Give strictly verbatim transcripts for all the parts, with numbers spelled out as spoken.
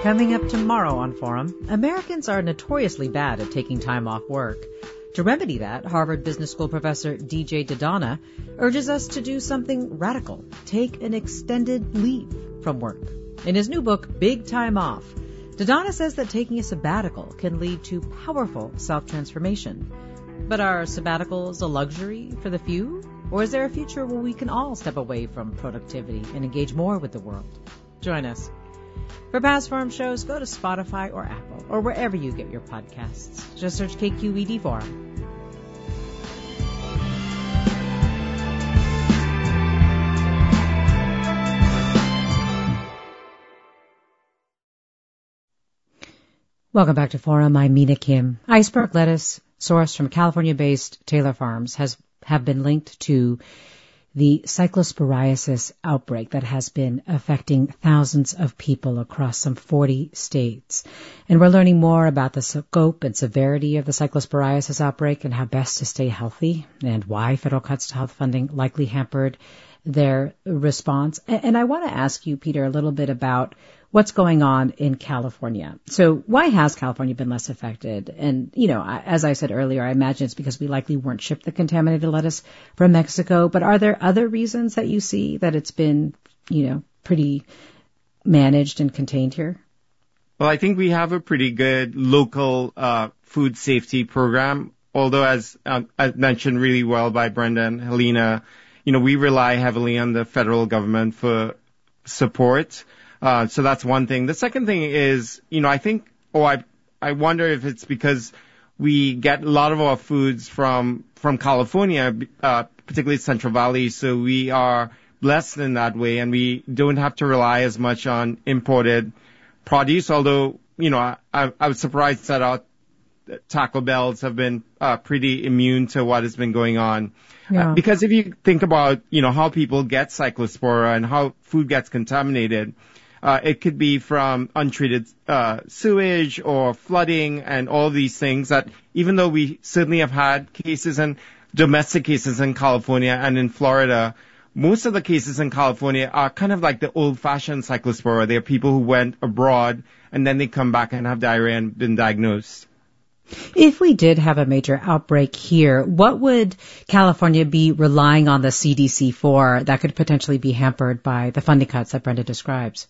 Coming up tomorrow on Forum, Americans are notoriously bad at taking time off work. To remedy that, Harvard Business School professor D J Dodonna urges us to do something radical, take an extended leave from work. In his new book, Big Time Off, Dodonna says that taking a sabbatical can lead to powerful self-transformation. But are sabbaticals a luxury for the few? Or is there a future where we can all step away from productivity and engage more with the world? Join us. For past Forum shows, go to Spotify or Apple or wherever you get your podcasts. Just search K Q E D Forum. Welcome back to Forum. I'm Mina Kim. Iceberg lettuce, sourced from California-based Taylor Farms, has have been linked to the cyclosporiasis outbreak that has been affecting thousands of people across some forty states. And we're learning more about the scope and severity of the cyclosporiasis outbreak and how best to stay healthy and why federal cuts to health funding likely hampered their response. And I want to ask you, Peter, a little bit about what's going on in California. So why has California been less affected? And, you know, as I said earlier, I imagine it's because we likely weren't shipped the contaminated lettuce from Mexico. But are there other reasons that you see that it's been, you know, pretty managed and contained here? Well, I think we have a pretty good local uh, food safety program, although as, um, as mentioned really well by Brenda and Helena, you know, we rely heavily on the federal government for support. Uh, so that's one thing. The second thing is, you know, I think, oh, I, I wonder if it's because we get a lot of our foods from, from California, uh, particularly Central Valley. So we are blessed in that way and we don't have to rely as much on imported produce. Although, you know, I, I, I was surprised that our Taco Bells have been, uh, pretty immune to what has been going on. Yeah. Uh, because if you think about, you know, how people get cyclospora and how food gets contaminated, Uh, it could be from untreated uh, sewage or flooding and all these things that even though we certainly have had cases and domestic cases in California and in Florida, most of the cases in California are kind of like the old-fashioned cyclospora. They are people who went abroad and then they come back and have diarrhea and been diagnosed. If we did have a major outbreak here, what would California be relying on the C D C for that could potentially be hampered by the funding cuts that Brenda describes?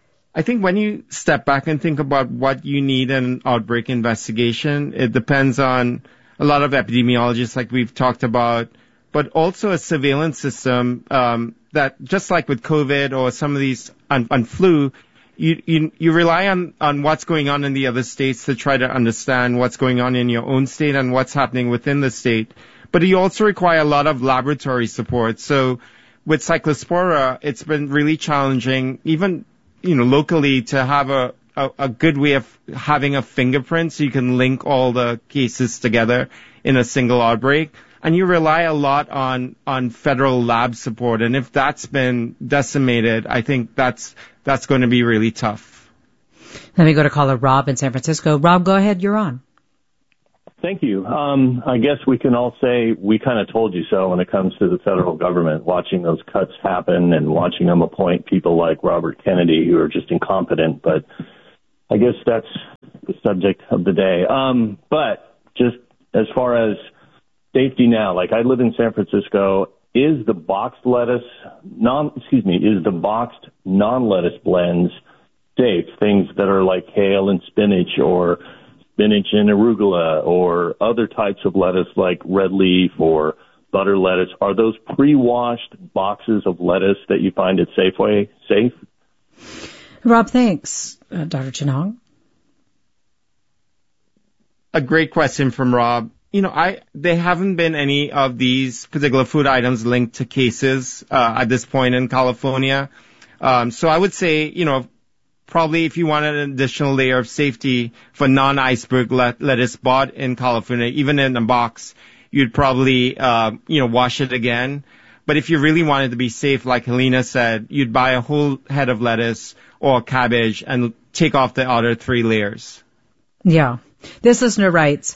I think when you step back and think about what you need in an outbreak investigation, it depends on a lot of epidemiologists like we've talked about, but also a surveillance system um, that just like with COVID or some of these on, on flu, you, you you rely on, on what's going on in the other states to try to understand what's going on in your own state and what's happening within the state. But you also require a lot of laboratory support. So with cyclospora, it's been really challenging, even you know, locally to have a, a, a good way of having a fingerprint so you can link all the cases together in a single outbreak. And you rely a lot on, on federal lab support. And if that's been decimated, I think that's, that's going to be really tough. Let me go to caller Rob in San Francisco. Rob, go ahead. You're on. Thank you. Um, I guess we can all say we kind of told you so when it comes to the federal government, watching those cuts happen and watching them appoint people like Robert Kennedy who are just incompetent. But I guess that's the subject of the day. Um, but just as far as safety now, like I live in San Francisco, is the boxed lettuce, non, excuse me, is the boxed non-lettuce blends safe? Things that are like kale and spinach or spinach and arugula or other types of lettuce like red leaf or butter lettuce, are those pre-washed boxes of lettuce that you find at Safeway safe? Rob, thanks. Uh, Doctor Chin-Hong? A great question from Rob. You know, I there haven't been any of these particular food items linked to cases uh, at this point in California. Um, so I would say, you know, probably if you wanted an additional layer of safety for non-iceberg let- lettuce bought in California, even in a box, you'd probably, uh, you know, wash it again. But if you really wanted to be safe, like Helena said, you'd buy a whole head of lettuce or cabbage and take off the outer three layers. Yeah. This listener writes,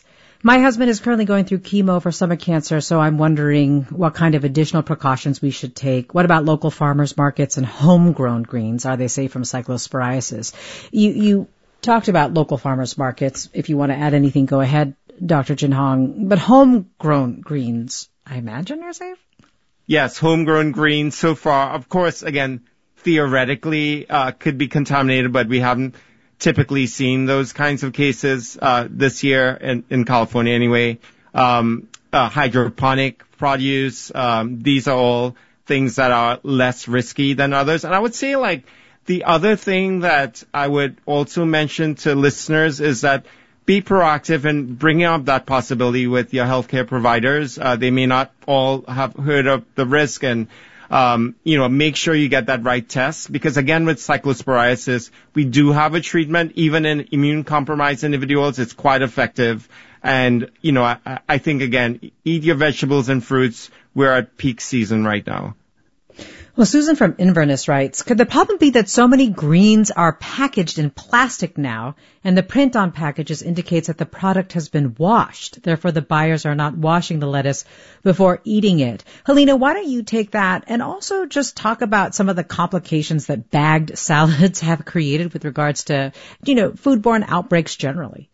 My husband is currently going through chemo for stomach cancer, so I'm wondering what kind of additional precautions we should take. What about local farmers markets and homegrown greens? Are they safe from cyclosporiasis? You, you talked about local farmers markets. If you want to add anything, go ahead, Doctor Jin Hong. But homegrown greens, I imagine, are safe? Yes, homegrown greens so far, of course, again, theoretically, uh, could be contaminated, but we haven't typically seen those kinds of cases, uh, this year in, in California anyway. Um, uh, hydroponic produce, um, these are all things that are less risky than others. And I would say, like, the other thing that I would also mention to listeners is that be proactive in bringing up that possibility with your healthcare providers. Uh, they may not all have heard of the risk, and um, you know, make sure you get that right test, because again, with cyclosporiasis, we do have a treatment even in immune-compromised individuals. It's quite effective, and you know, I, I think again, eat your vegetables and fruits. We're at peak season right now. Well, Susan from Inverness writes, could the problem be that so many greens are packaged in plastic now, and the print on packages indicates that the product has been washed? Therefore, the buyers are not washing the lettuce before eating it. Helena, why don't you take that and also just talk about some of the complications that bagged salads have created with regards to, you know, foodborne outbreaks generally?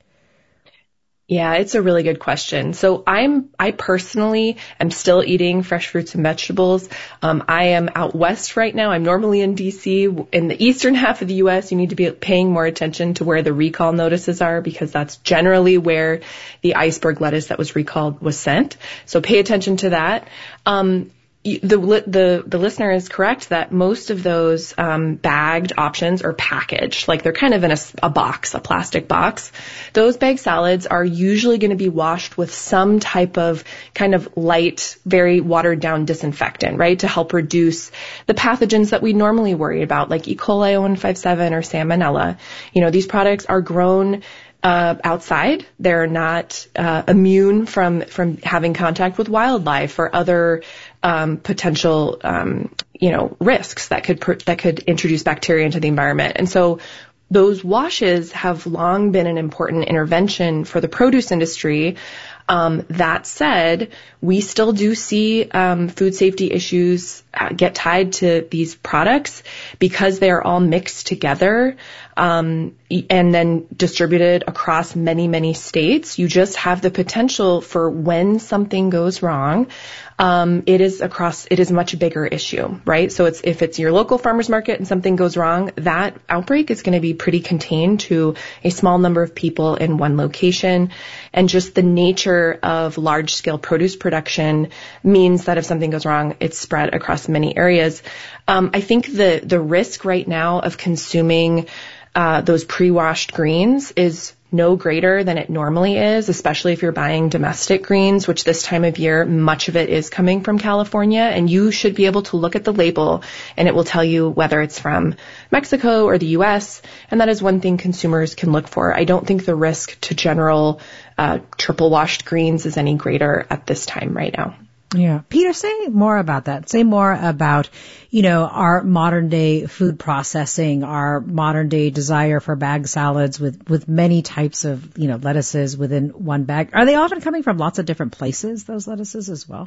Yeah, it's a really good question. So I'm, I personally am still eating fresh fruits and vegetables. Um, I am out west right now. I'm normally in D C. In the eastern half of the U S, you need to be paying more attention to where the recall notices are, because that's generally where the iceberg lettuce that was recalled was sent. So pay attention to that. Um, The, the, the listener is correct that most of those, um, bagged options are packaged. Like they're kind of in a, a box, a plastic box. Those bagged salads are usually going to be washed with some type of kind of light, very watered down disinfectant, right? To help reduce the pathogens that we normally worry about, like E. coli oh one five seven or Salmonella. You know, these products are grown Uh, outside. They're not uh, immune from from having contact with wildlife or other um, potential, um, you know, risks that could pr- that could introduce bacteria into the environment. And so those washes have long been an important intervention for the produce industry. Um, that said, we still do see um, food safety issues uh, get tied to these products because they are all mixed together um, and then distributed across many, many states. You just have the potential for when something goes wrong. Um, it is across, it is a much bigger issue, right? So it's, if it's your local farmer's market and something goes wrong, that outbreak is going to be pretty contained to a small number of people in one location. And just the nature of large scale produce production means that if something goes wrong, it's spread across many areas. Um, I think the, the risk right now of consuming, uh, those pre-washed greens is no greater than it normally is, especially if you're buying domestic greens, which this time of year, much of it is coming from California. And you should be able to look at the label and it will tell you whether it's from Mexico or the U S. And that is one thing consumers can look for. I don't think the risk to general uh, triple washed greens is any greater at this time right now. Yeah. Peter, say more about that. Say more about, you know, our modern day food processing, our modern day desire for bag salads with, with many types of, you know, lettuces within one bag. Are they often coming from lots of different places, those lettuces as well?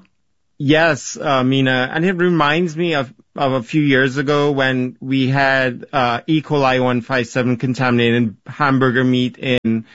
Yes, uh, Mina. And it reminds me of, of a few years ago when we had, uh, E. coli one five seven contaminated hamburger meat in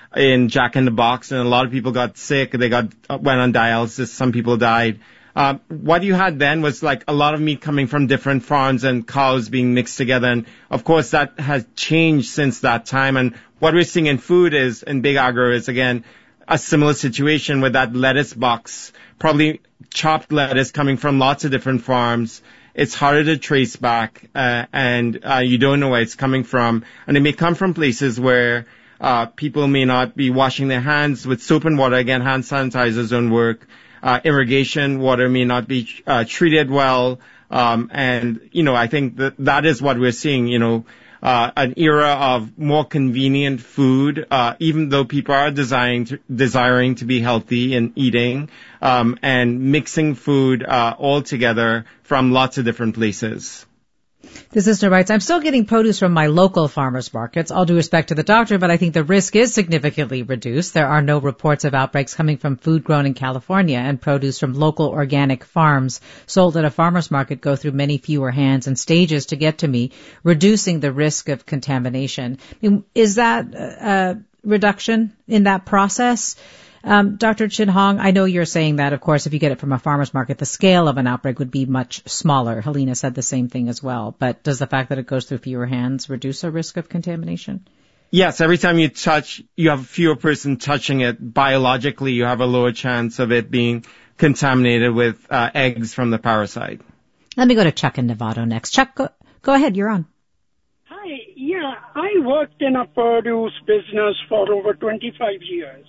in Jack in the Box, and a lot of people got sick. They got went on dialysis. Some people died. Um, what you had then was like a lot of meat coming from different farms and cows being mixed together. And of course, that has changed since that time. And what we're seeing in food is, in Big Agro, is again a similar situation with that lettuce box, probably chopped lettuce coming from lots of different farms. It's harder to trace back, uh, and uh, you don't know where it's coming from. And it may come from places where Uh, people may not be washing their hands with soap and water. Again, hand sanitizers don't work. Uh, irrigation water may not be uh, treated well. Um, and, you know, I think that that is what we're seeing, you know, uh, an era of more convenient food, uh, even though people are desiring to, desiring to be healthy and eating, um, and mixing food, uh, all together from lots of different places. This listener writes, I'm still getting produce from my local farmers markets. All due respect to the doctor, but I think the risk is significantly reduced. There are no reports of outbreaks coming from food grown in California, and produce from local organic farms sold at a farmers market go through many fewer hands and stages to get to me, reducing the risk of contamination. I mean, is that a reduction in that process? Um, Doctor Chin Hong, I know you're saying that, of course, if you get it from a farmer's market, the scale of an outbreak would be much smaller. Helena said the same thing as well. But does the fact that it goes through fewer hands reduce a risk of contamination? Yes, every time you touch, you have fewer person touching it. Biologically, you have a lower chance of it being contaminated with uh, eggs from the parasite. Let me go to Chuck in Novato next. Chuck, go, go ahead. You're on. Hi. Yeah, I worked in a produce business for over twenty-five years.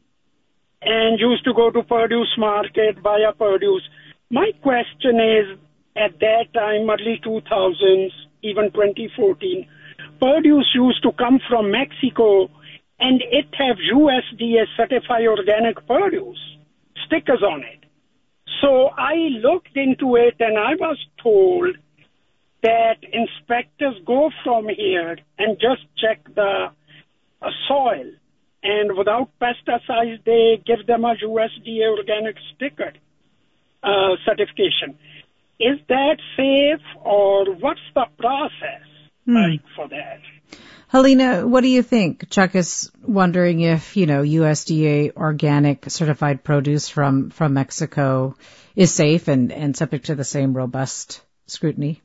And used to go to produce market, buy a produce. My question is, at that time, early two thousands, even twenty fourteen, produce used to come from Mexico, and it have U S D A certified organic produce, stickers on it. So I looked into it, and I was told that inspectors go from here and just check the uh, soil. And without pesticides, they give them a U S D A organic sticker uh, certification. Is that safe, or what's the process hmm. like for that? Helena, what do you think? Chuck is wondering if, you know, U S D A organic certified produce from, from Mexico is safe and, and subject to the same robust scrutiny.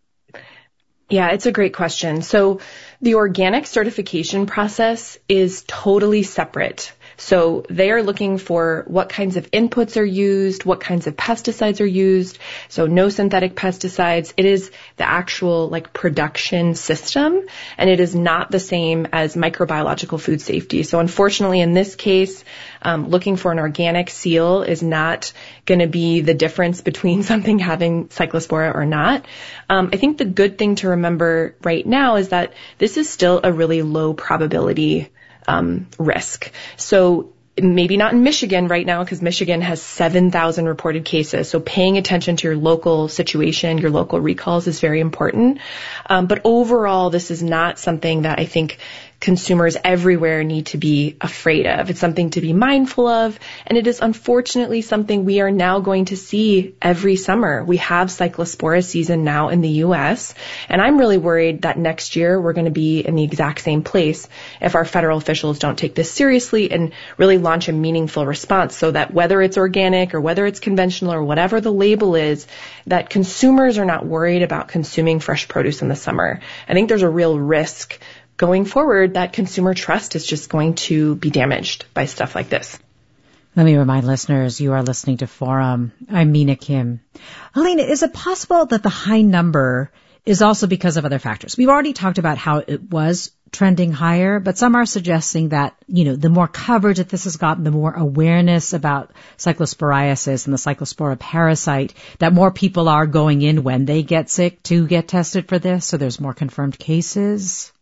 Yeah, it's a great question. So the organic certification process is totally separate. So they are looking for what kinds of inputs are used, what kinds of pesticides are used. So no synthetic pesticides. It is the actual like production system, and it is not the same as microbiological food safety. So unfortunately, in this case, um, looking for an organic seal is not going to be the difference between something having cyclospora or not. Um, I think the good thing to remember right now is that this is still a really low probability um, risk. So maybe not in Michigan right now, because Michigan has seven thousand reported cases. So paying attention to your local situation, your local recalls is very important. Um, but overall, this is not something that I think consumers everywhere need to be afraid of. It's something to be mindful of, and it is unfortunately something we are now going to see every summer. We have cyclospora season now in the U S, and I'm really worried that next year we're going to be in the exact same place if our federal officials don't take this seriously and really launch a meaningful response, so that whether it's organic or whether it's conventional or whatever the label is, that consumers are not worried about consuming fresh produce in the summer. I think there's a real risk going forward that consumer trust is just going to be damaged by stuff like this. Let me remind listeners, you are listening to Forum. I'm Mina Kim. Helena, is it possible that the high number is also because of other factors? We've already talked about how it was trending higher, but some are suggesting that, you know, the more coverage that this has gotten, the more awareness about cyclosporiasis and the cyclospora parasite, that more people are going in when they get sick to get tested for this, so there's more confirmed cases.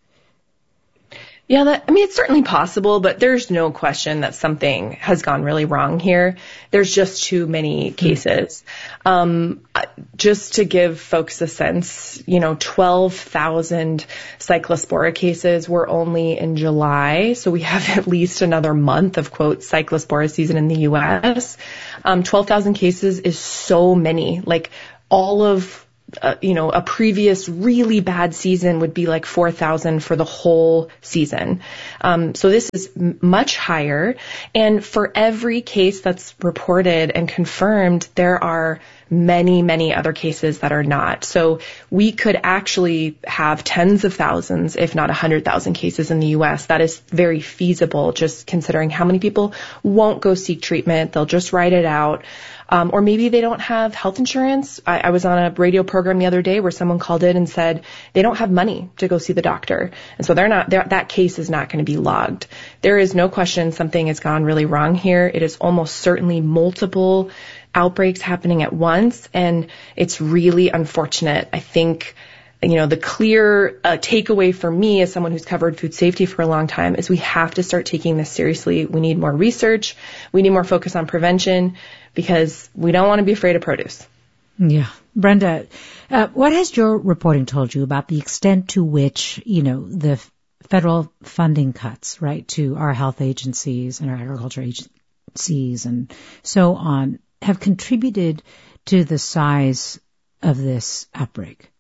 Yeah, that, I mean, it's certainly possible, but there's no question that something has gone really wrong here. There's just too many cases. Um, just to give folks a sense, you know, twelve thousand cyclospora cases were only in July, so we have at least another month of, quote, cyclospora season in the U S. Um, twelve thousand cases is so many, like all of Uh, you know, a previous really bad season would be like four thousand for the whole season. Um, so this is m- much higher. And for every case that's reported and confirmed, there are many, many other cases that are not. So we could actually have tens of thousands, if not one hundred thousand cases in the U S. That is very feasible, just considering how many people won't go seek treatment. They'll just write it out. Um, or maybe they don't have health insurance. I, I was on a radio program the other day where someone called in and said they don't have money to go see the doctor. And so they're not, they're, that case is not going to be logged. There is no question something has gone really wrong here. It is almost certainly multiple outbreaks happening at once, and it's really unfortunate. I think, you know, the clear uh, takeaway for me as someone who's covered food safety for a long time is we have to start taking this seriously. We need more research. We need more focus on prevention, because we don't want to be afraid of produce. Yeah. Brenda, uh, what has your reporting told you about the extent to which, you know, the f- federal funding cuts, right, to our health agencies and our agriculture agencies and so on have contributed to the size of this outbreak?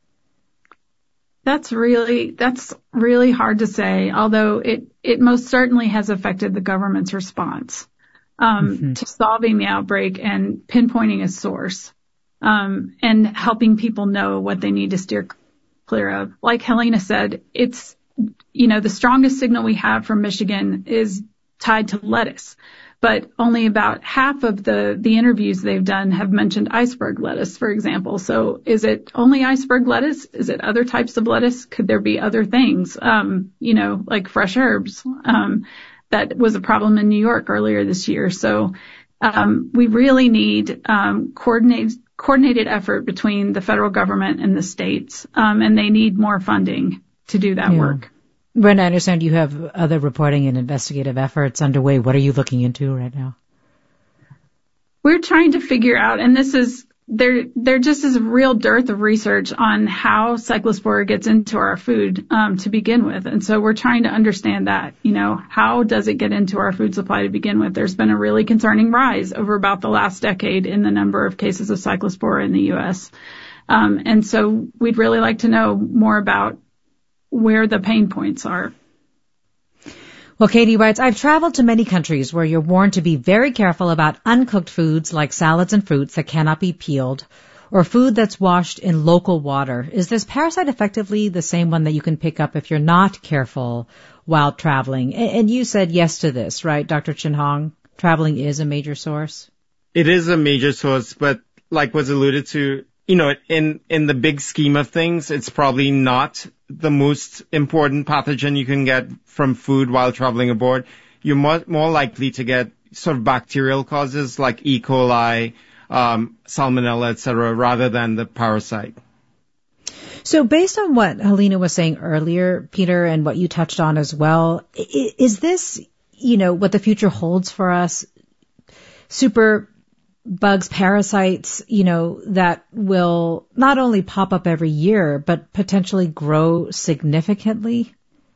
That's really, that's really hard to say, although it, it most certainly has affected the government's response um, mm-hmm. to solving the outbreak and pinpointing a source um, and helping people know what they need to steer clear of. Like Helena said, it's, you know, the strongest signal we have from Michigan is tied to lettuce. But only about half of the, the interviews they've done have mentioned iceberg lettuce, for example. So is it only iceberg lettuce? Is it other types of lettuce? Could there be other things, um, you know, like fresh herbs? Um, that was a problem in New York earlier this year. So um, we really need um, coordinated, coordinated effort between the federal government and the states, um, and they need more funding to do that yeah. work. Brenda, I understand you have other reporting and investigative efforts underway. What are you looking into right now? We're trying to figure out, and this is, there, there just is a real dearth of research on how cyclospora gets into our food um, to begin with. And so we're trying to understand that, you know, how does it get into our food supply to begin with? There's been a really concerning rise over about the last decade in the number of cases of cyclospora in the U S. Um, and so we'd really like to know more about where the pain points are. Well, Katie writes, I've traveled to many countries where you're warned to be very careful about uncooked foods like salads and fruits that cannot be peeled or food that's washed in local water. Is this parasite effectively the same one that you can pick up if you're not careful while traveling? And you said yes to this, right, Doctor Chin Hong? Traveling is a major source? It is a major source, but like was alluded to, you know, in, in the big scheme of things, it's probably not the most important pathogen you can get from food while traveling aboard. You're more, more likely to get sort of bacterial causes like E. coli, um, salmonella, et cetera, rather than the parasite. So based on what Helena was saying earlier, Peter, and what you touched on as well, is this, you know, what the future holds for us? Super bugs, parasites, you know, that will not only pop up every year, but potentially grow significantly?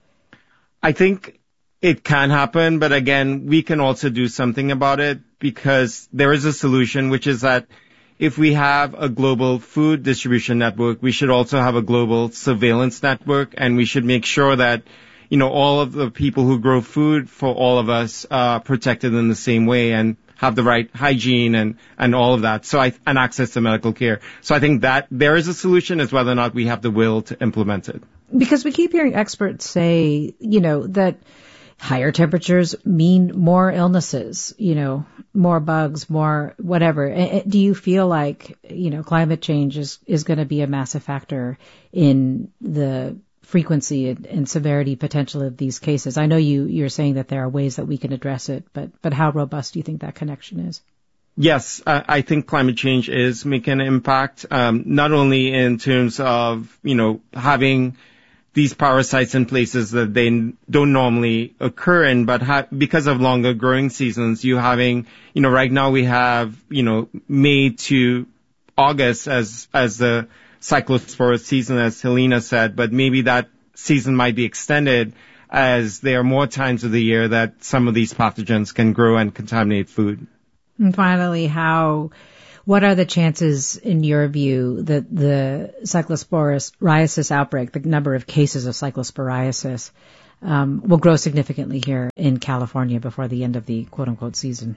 I think it can happen, but again, we can also do something about it because there is a solution, which is that if we have a global food distribution network, we should also have a global surveillance network, and we should make sure that, you know, all of the people who grow food for all of us are protected in the same way and have the right hygiene and, and all of that. So I, and access to medical care. So I think that there is a solution, is whether or not we have the will to implement it. Because we keep hearing experts say, you know, that higher temperatures mean more illnesses, you know, more bugs, more whatever. Do you feel like, you know, climate change is, is going to be a massive factor in the frequency and, and severity potential of these cases? I know you, you're saying that there are ways that we can address it, but, but how robust do you think that connection is? Yes, I, I think climate change is making an impact, um, not only in terms of, you know, having these parasites in places that they don't normally occur in, but ha- because of longer growing seasons, you having, you know, right now we have, you know, May to August as, as the cyclospora season, as Helena said, but maybe that season might be extended as there are more times of the year that some of these pathogens can grow and contaminate food. And finally, how, what are the chances, in your view, that the cyclosporiasis outbreak, the number of cases of cyclosporiasis, um, will grow significantly here in California before the end of the quote-unquote season?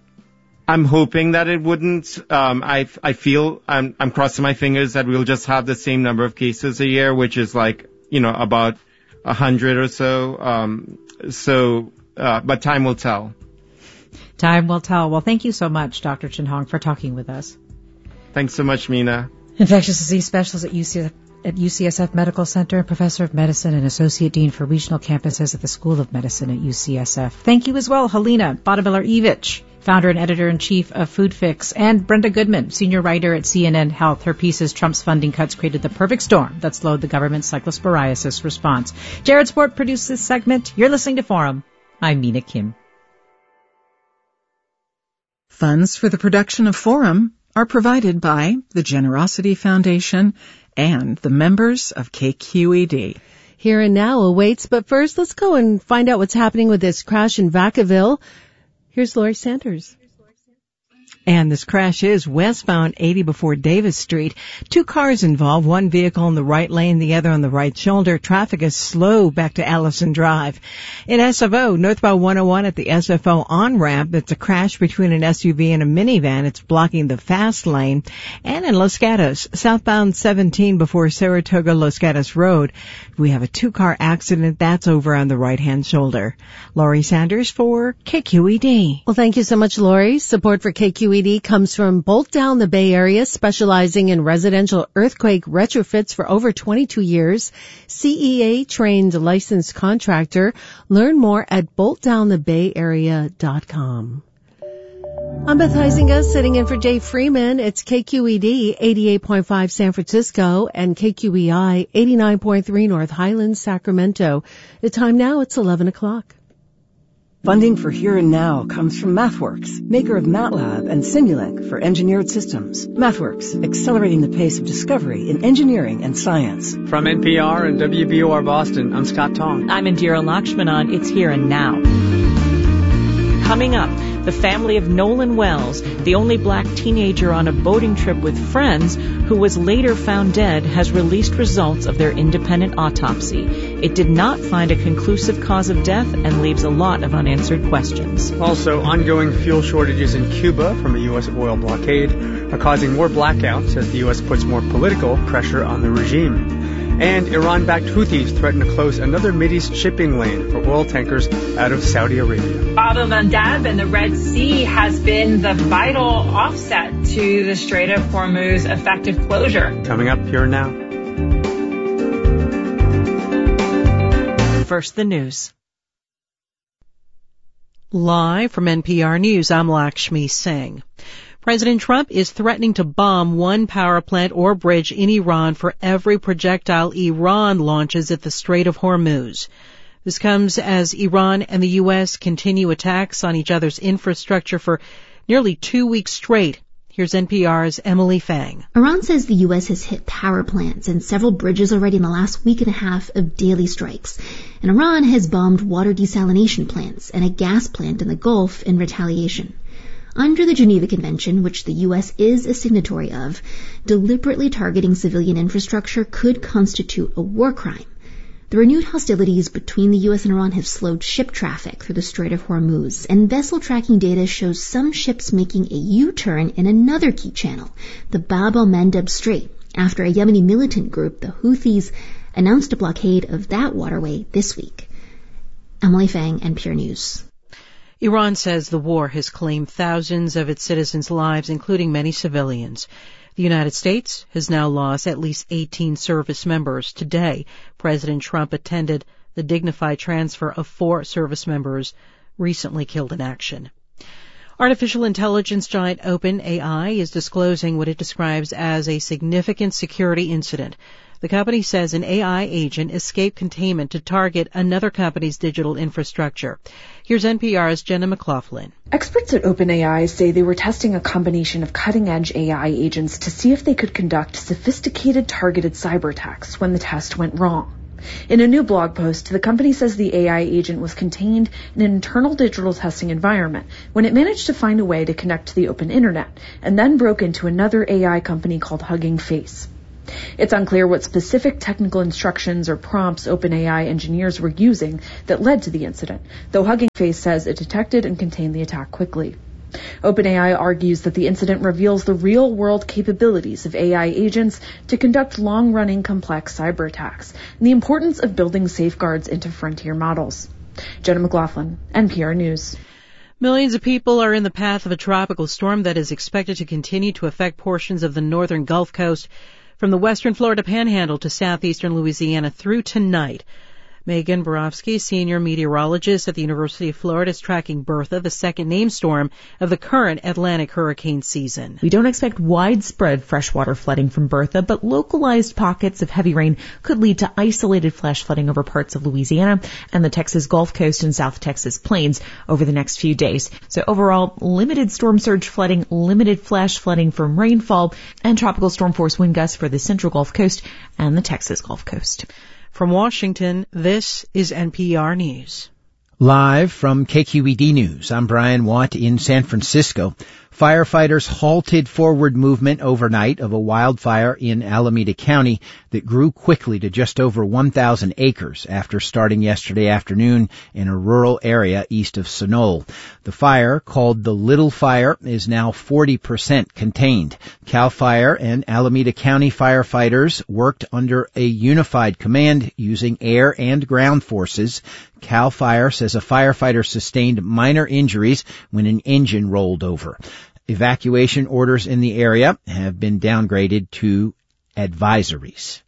I'm hoping that it wouldn't. Um, I, I feel I'm, I'm crossing my fingers that we'll just have the same number of cases a year, which is like, you know, about a hundred or so. Um, so, uh, but time will tell. Time will tell. Well, thank you so much, Doctor Chin Hong, for talking with us. Thanks so much, Mina. Infectious disease specialist at U C F, at U C S F Medical Center, professor of medicine and associate dean for regional campuses at the School of Medicine at U C S F. Thank you as well, Helena Bodabiller-Evich, founder and editor-in-chief of Food Fix, and Brenda Goodman, senior writer at C N N Health. Her pieces, Trump's funding cuts created the perfect storm that slowed the government's cyclosporiasis response. Jared Sport produced this segment. You're listening to Forum. I'm Mina Kim. Funds for the production of Forum are provided by the Generosity Foundation and the members of K Q E D. Here and Now awaits, but first let's go and find out what's happening with this crash in Vacaville. Here's Lori Sanders. And this crash is westbound eighty before Davis Street. Two cars involved, one vehicle in the right lane, the other on the right shoulder. Traffic is slow back to Allison Drive. In S F O, northbound one oh one at the S F O on-ramp, it's a crash between an S U V and a minivan. It's blocking the fast lane. And in Los Gatos, southbound seventeen before Saratoga Los Gatos Road, we have a two-car accident. That's over on the right-hand shoulder. Lori Sanders for K Q E D. Well, thank you so much, Lori. Support for K Q E D comes from Bolt Down the Bay Area, specializing in residential earthquake retrofits for over twenty-two years. C E A-trained licensed contractor. Learn more at bolt down the bay area dot com. I'm Beth Heisinger, sitting in for Dave Freeman. It's K Q E D eighty-eight point five San Francisco and K Q E I eighty-nine point three North Highlands, Sacramento. The time now, it's eleven o'clock. Funding for Here and Now comes from MathWorks, maker of MATLAB and Simulink for engineered systems. MathWorks, accelerating the pace of discovery in engineering and science. From N P R and W B O R Boston, I'm Scott Tong. I'm Indira Lakshmanan. It's Here and Now. Coming up, the family of Nolan Wells, the only black teenager on a boating trip with friends who was later found dead, has released results of their independent autopsy. It did not find a conclusive cause of death and leaves a lot of unanswered questions. Also, ongoing fuel shortages in Cuba from a U S oil blockade are causing more blackouts as the U S puts more political pressure on the regime. And Iran-backed Houthis threaten to close another Mideast shipping lane for oil tankers out of Saudi Arabia. Bab el-Mandeb and the Red Sea has been the vital offset to the Strait of Hormuz effective closure. Coming up Here and Now. First, the news. Live from N P R News, I'm Lakshmi Singh. President Trump is threatening to bomb one power plant or bridge in Iran for every projectile Iran launches at the Strait of Hormuz. This comes as Iran and the U S continue attacks on each other's infrastructure for nearly two weeks straight. Here's N P R's Emily Fang. Iran says the U S has hit power plants and several bridges already in the last week and a half of daily strikes. And Iran has bombed water desalination plants and a gas plant in the Gulf in retaliation. Under the Geneva Convention, which the U S is a signatory of, deliberately targeting civilian infrastructure could constitute a war crime. The renewed hostilities between the U S and Iran have slowed ship traffic through the Strait of Hormuz, and vessel tracking data shows some ships making a U-turn in another key channel, the Bab el-Mandeb Strait, after a Yemeni militant group, the Houthis, announced a blockade of that waterway this week. Emily Fang, N P R News. Iran says the war has claimed thousands of its citizens' lives, including many civilians. The United States has now lost at least eighteen service members. Today, President Trump attended the dignified transfer of four service members recently killed in action. Artificial intelligence giant OpenAI is disclosing what it describes as a significant security incident. The company says an A I agent escaped containment to target another company's digital infrastructure. Here's N P R's Jenna McLaughlin. Experts at OpenAI say they were testing a combination of cutting-edge A I agents to see if they could conduct sophisticated targeted cyber attacks when the test went wrong. In a new blog post, the company says the A I agent was contained in an internal digital testing environment when it managed to find a way to connect to the open internet and then broke into another A I company called Hugging Face. It's unclear what specific technical instructions or prompts OpenAI engineers were using that led to the incident, though Hugging Face says it detected and contained the attack quickly. OpenAI argues that the incident reveals the real-world capabilities of A I agents to conduct long-running complex cyber attacks and the importance of building safeguards into frontier models. Jenna McLaughlin, N P R News. Millions of people are in the path of a tropical storm that is expected to continue to affect portions of the northern Gulf Coast from the western Florida Panhandle to southeastern Louisiana through tonight. Megan Borofsky, senior meteorologist at the University of Florida, is tracking Bertha, the second named storm of the current Atlantic hurricane season. We don't expect widespread freshwater flooding from Bertha, but localized pockets of heavy rain could lead to isolated flash flooding over parts of Louisiana and the Texas Gulf Coast and South Texas plains over the next few days. So overall, limited storm surge flooding, limited flash flooding from rainfall, and tropical storm force wind gusts for the Central Gulf Coast and the Texas Gulf Coast. From Washington, this is N P R News. Live from K Q E D News, I'm Brian Watt in San Francisco. Firefighters halted forward movement overnight of a wildfire in Alameda County that grew quickly to just over one thousand acres after starting yesterday afternoon in a rural area east of Sunol. The fire, called the Little Fire, is now forty percent contained. CAL FIRE and Alameda County firefighters worked under a unified command using air and ground forces. CAL FIRE says a firefighter sustained minor injuries when an engine rolled over. Evacuation orders in the area have been downgraded to advisories.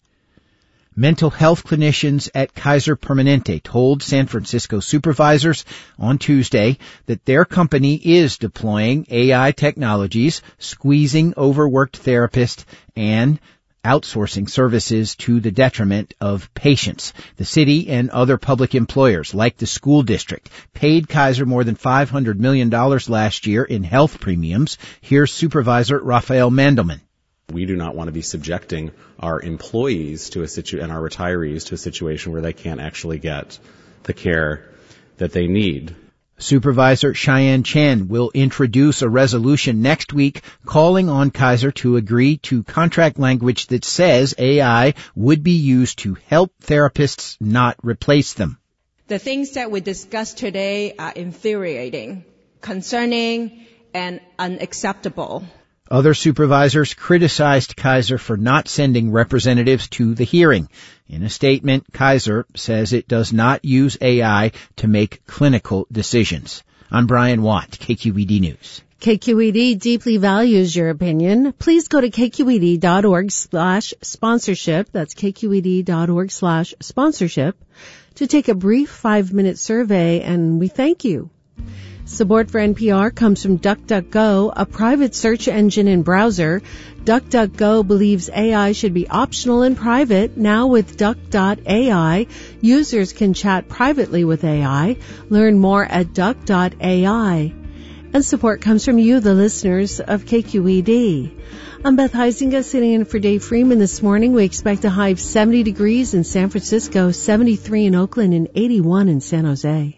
Mental health clinicians at Kaiser Permanente told San Francisco supervisors on Tuesday that their company is deploying A I technologies, squeezing overworked therapists, and outsourcing services to the detriment of patients. The city and other public employers, like the school district, paid Kaiser more than five hundred million dollars last year in health premiums. Here's Supervisor Rafael Mandelman. We do not want to be subjecting our employees to a situ- and our retirees to a situation where they can't actually get the care that they need. Supervisor Cheyenne Chen will introduce a resolution next week calling on Kaiser to agree to contract language that says A I would be used to help therapists, not replace them. The things that we discussed today are infuriating, concerning, and unacceptable. Other supervisors criticized Kaiser for not sending representatives to the hearing. In a statement, Kaiser says it does not use A I to make clinical decisions. I'm Brian Watt, K Q E D News. K Q E D deeply values your opinion. Please go to kqed.org slash sponsorship. That's kqed.org slash sponsorship to take a brief five-minute survey, and we thank you. Support for N P R comes from DuckDuckGo, a private search engine and browser. DuckDuckGo believes A I should be optional and private. Now with Duck dot A I, users can chat privately with A I. Learn more at Duck dot A I. And support comes from you, the listeners of K Q E D. I'm Beth Heisinger sitting in for Dave Freeman this morning. We expect a high of seventy degrees in San Francisco, seventy-three in Oakland, and eighty-one in San Jose.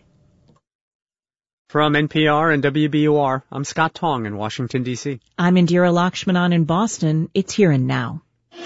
From N P R and W B U R, I'm Scott Tong in Washington, D C. I'm Indira Lakshmanan in Boston. It's Here and Now.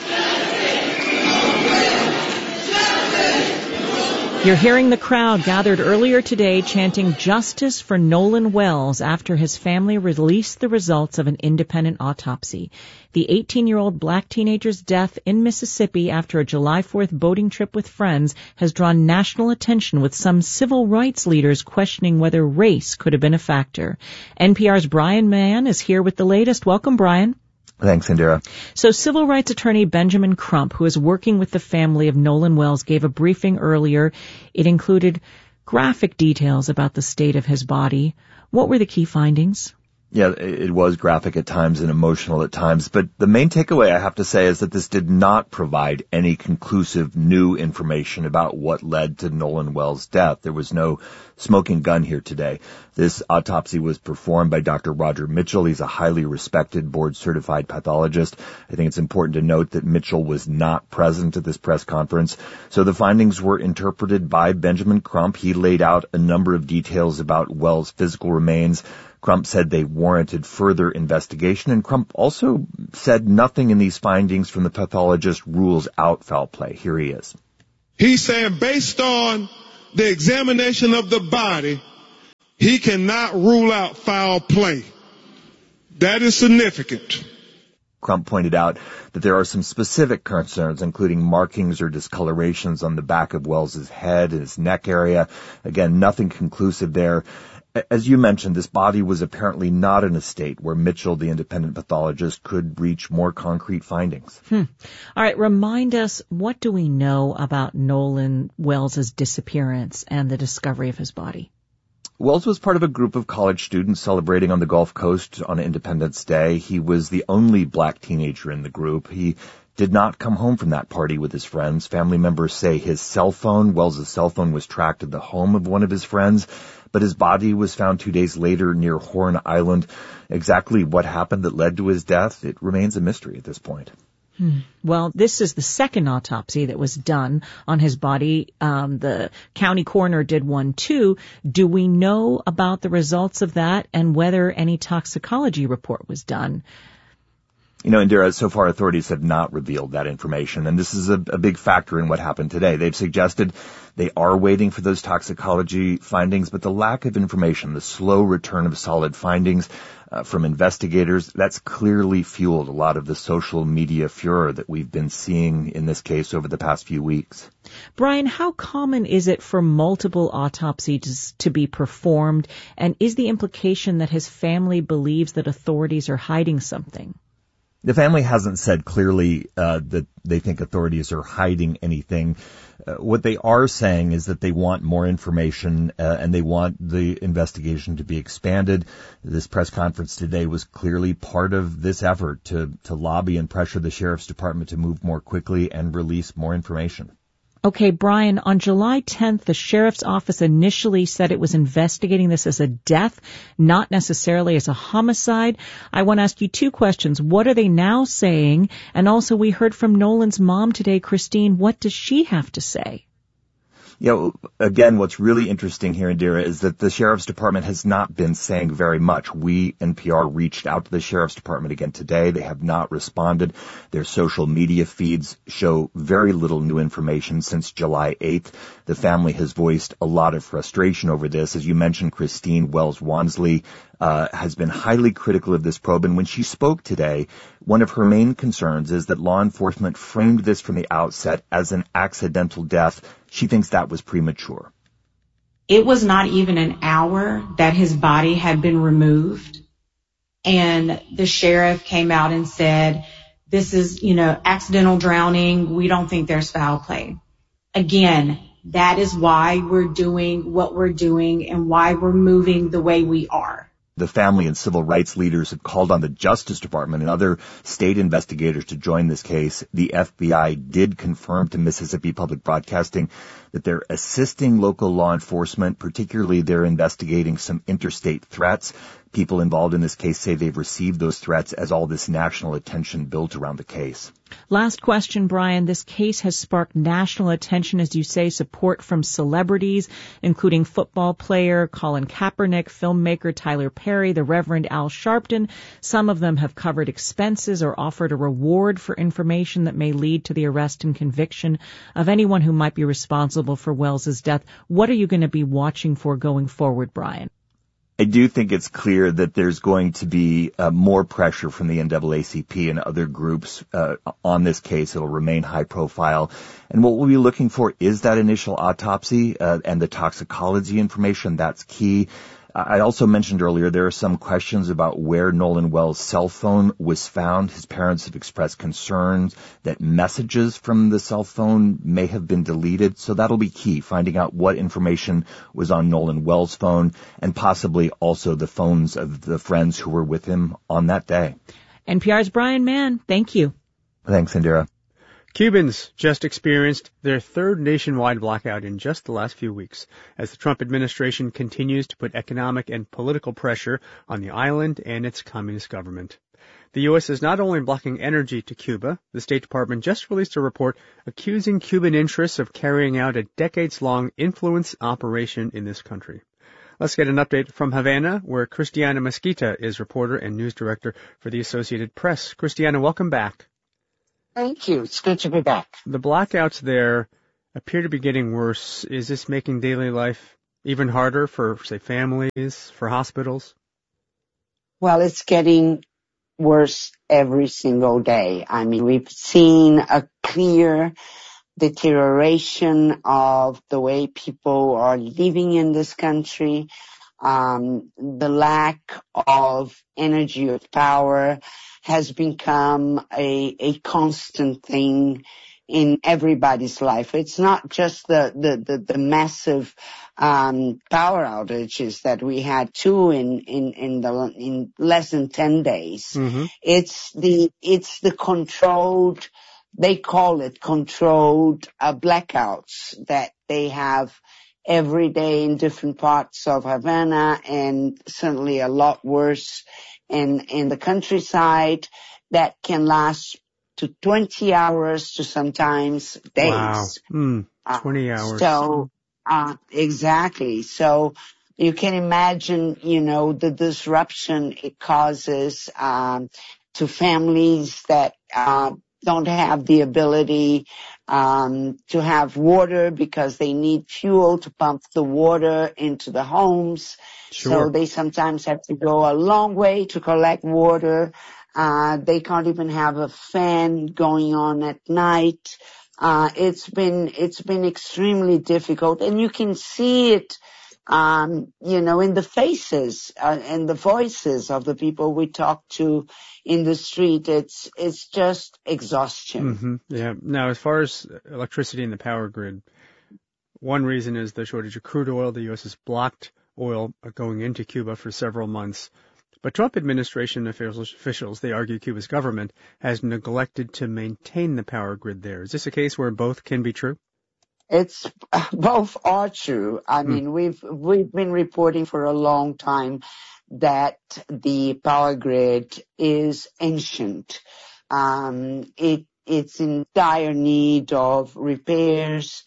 You're hearing the crowd gathered earlier today chanting justice for Nolan Wells after his family released the results of an independent autopsy. The eighteen-year-old black teenager's death in Mississippi after a July fourth boating trip with friends has drawn national attention, with some civil rights leaders questioning whether race could have been a factor. N P R's Brian Mann is here with the latest. Welcome, Brian. Thanks, Indira. So civil rights attorney Benjamin Crump, who is working with the family of Nolan Wells, gave a briefing earlier. It included graphic details about the state of his body. What were the key findings? Yeah, it was graphic at times and emotional at times, but the main takeaway, I have to say, is that this did not provide any conclusive new information about what led to Nolan Wells' death. There was no smoking gun here today. This autopsy was performed by Doctor Roger Mitchell. He's a highly respected board-certified pathologist. I think it's important to note that Mitchell was not present at this press conference. So the findings were interpreted by Benjamin Crump. He laid out a number of details about Wells' physical remains. Crump said they warranted further investigation, and Crump also said nothing in these findings from the pathologist rules out foul play. Here he is. He's saying based on the examination of the body, he cannot rule out foul play. That is significant. Crump pointed out that there are some specific concerns, including markings or discolorations on the back of Wells's head and his neck area. Again, nothing conclusive there. As you mentioned, this body was apparently not in a state where Mitchell, the independent pathologist, could reach more concrete findings. Hmm. All right, remind us, what do we know about Nolan Wells' disappearance and the discovery of his body? Wells was part of a group of college students celebrating on the Gulf Coast on Independence Day. He was the only black teenager in the group. He did not come home from that party with his friends. Family members say his cell phone, Wells' cell phone, was tracked at the home of one of his friends, but his body was found two days later near Horn Island. Exactly what happened that led to his death, it remains a mystery at this point. Hmm. Well, this is the second autopsy that was done on his body. Um, the county coroner did one too. Do we know about the results of that and whether any toxicology report was done? You know, Indira, so far authorities have not revealed that information, and this is a, a big factor in what happened today. They've suggested they are waiting for those toxicology findings, but the lack of information, the slow return of solid findings uh, from investigators, that's clearly fueled a lot of the social media furor that we've been seeing in this case over the past few weeks. Brian, how common is it for multiple autopsies to be performed, and is the implication that his family believes that authorities are hiding something? The family hasn't said clearly uh, that they think authorities are hiding anything. Uh, what they are saying is that they want more information uh, and they want the investigation to be expanded. This press conference today was clearly part of this effort to, to lobby and pressure the sheriff's department to move more quickly and release more information. Okay, Brian, on July tenth, the sheriff's office initially said it was investigating this as a death, not necessarily as a homicide. I want to ask you two questions. What are they now saying? And also, we heard from Nolan's mom today, Christine. What does she have to say? You know, again, what's really interesting here, Indira, is that the sheriff's department has not been saying very much. We, N P R, reached out to the sheriff's department again today. They have not responded. Their social media feeds show very little new information since July eighth. The family has voiced a lot of frustration over this. As you mentioned, Christine Wells Wansley Uh, has been highly critical of this probe, and when she spoke today, one of her main concerns is that law enforcement framed this from the outset as an accidental death. She thinks that was premature. It was not even an hour that his body had been removed, and the sheriff came out and said, this is, you know, accidental drowning. We don't think there's foul play. Again, that is why we're doing what we're doing and why we're moving the way we are. The family and civil rights leaders have called on the Justice Department and other state investigators to join this case. The F B I did confirm to Mississippi Public Broadcasting that they're assisting local law enforcement, particularly they're investigating some interstate threats. People involved in this case say they've received those threats as all this national attention built around the case. Last question, Brian. This case has sparked national attention, as you say, support from celebrities, including football player Colin Kaepernick, filmmaker Tyler Perry, the Reverend Al Sharpton. Some of them have covered expenses or offered a reward for information that may lead to the arrest and conviction of anyone who might be responsible for Wells's death. What are you going to be watching for going forward, Brian? I do think it's clear that there's going to be uh, more pressure from the N double A C P and other groups uh, on this case. It'll remain high profile. And what we'll be looking for is that initial autopsy uh, and the toxicology information. That's key. I also mentioned earlier there are some questions about where Nolan Wells' cell phone was found. His parents have expressed concerns that messages from the cell phone may have been deleted. So that'll be key, finding out what information was on Nolan Wells' phone and possibly also the phones of the friends who were with him on that day. N P R's Brian Mann, thank you. Thanks, Indira. Cubans just experienced their third nationwide blackout in just the last few weeks as the Trump administration continues to put economic and political pressure on the island and its communist government. The U S is not only blocking energy to Cuba, the State Department just released a report accusing Cuban interests of carrying out a decades-long influence operation in this country. Let's get an update from Havana, where Christiana Mesquita is reporter and news director for the Associated Press. Christiana, welcome back. Thank you. It's good to be back. The blackouts there appear to be getting worse. Is this making daily life even harder for, say, families, for hospitals? Well, it's getting worse every single day. I mean, we've seen a clear deterioration of the way people are living in this country. Um, the lack of energy or power has become a, a constant thing in everybody's life. It's not just the, the, the, the massive, um, power outages that we had too in, in, in the, in less than ten days. Mm-hmm. It's the, it's the controlled, they call it controlled, uh, blackouts that they have every day in different parts of Havana, and certainly a lot worse in, in the countryside, that can last to twenty hours to sometimes days. Wow. Mm, twenty uh, hours. So, uh, exactly. So you can imagine, you know, the disruption it causes, um, to families that, uh, don't have the ability, um, to have water because they need fuel to pump the water into the homes. Sure. So they sometimes have to go a long way to collect water. Uh, they can't even have a fan going on at night. Uh, it's been, it's been extremely difficult, and you can see it, um, you know, in the faces, uh, and the voices of the people we talk to in the street. It's, it's just exhaustion. Mm-hmm. Yeah. Now, as far as electricity in the power grid, one reason is the shortage of crude oil. The U S has blocked oil going into Cuba for several months. But Trump administration officials, officials, they argue Cuba's government has neglected to maintain the power grid there. Is this a case where both can be true? It's both are true. I mean, mm. we've we've been reporting for a long time that the power grid is ancient. Um, it it's in dire need of repairs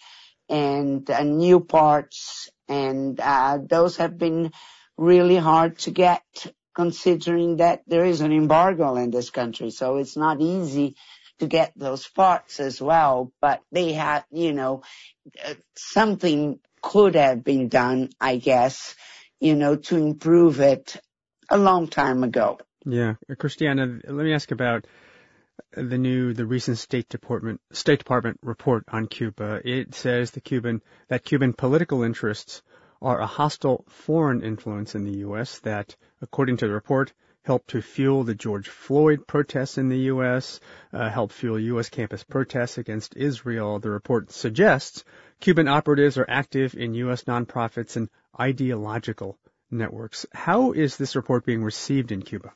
and uh, new parts, and uh, those have been really hard to get, considering that there is an embargo in this country. So it's not easy to get those parts as well. But they had, you know, something could have been done, I guess, you know, to improve it a long time ago. Yeah. Christiana, let me ask about the new, the recent State Department, State Department report on Cuba. It says the Cuban, that Cuban political interests are a hostile foreign influence in the U S that, according to the report, helped to fuel the George Floyd protests in the U S, uh, helped fuel U S campus protests against Israel. The report suggests Cuban operatives are active in U S nonprofits and ideological networks. How is this report being received in Cuba?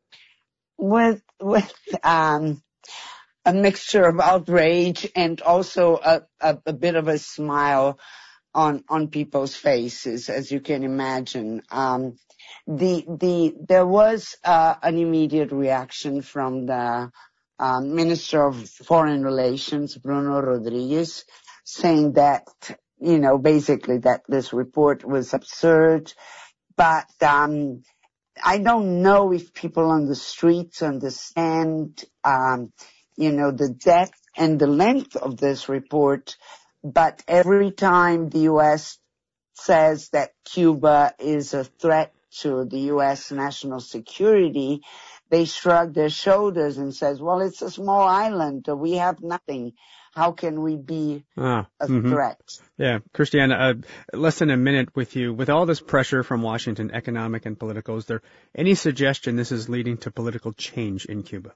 With, with, um, a mixture of outrage and also a, a, a bit of a smile on, on people's faces, as you can imagine. Um, the, the, there was, uh, an immediate reaction from the, um, Minister of Foreign Relations, Bruno Rodriguez, saying that, you know, basically that this report was absurd. But, um, I don't know if people on the streets understand, um, you know, the depth and the length of this report. But every time the U S says that Cuba is a threat to the U S national security, they shrug their shoulders and says, well, it's a small island. We have nothing. How can we be ah, a mm-hmm. threat? Yeah. Christiana, uh, less than a minute with you. With all this pressure from Washington, economic and political, is there any suggestion this is leading to political change in Cuba?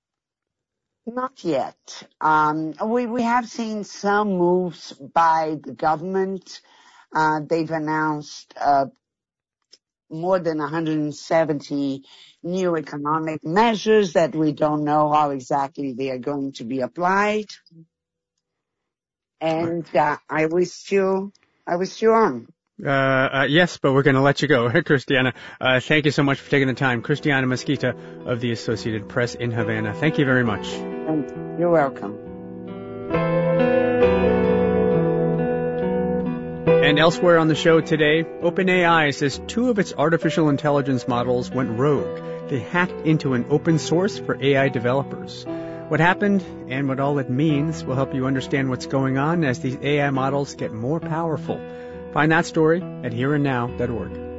Not yet. Um, we, we have seen some moves by the government. Uh, they've announced uh, more than one hundred seventy new economic measures that we don't know how exactly they are going to be applied. And uh, I wish you, I wish you on. Uh, uh, yes, but we're going to let you go. Christiana, uh, thank you so much for taking the time. Christiana Mesquita of the Associated Press in Havana. Thank you very much. You're welcome. And elsewhere on the show today, OpenAI says two of its artificial intelligence models went rogue. They hacked into an open source for A I developers. What happened and what all it means will help you understand what's going on as these A I models get more powerful. Find that story at here and now dot org.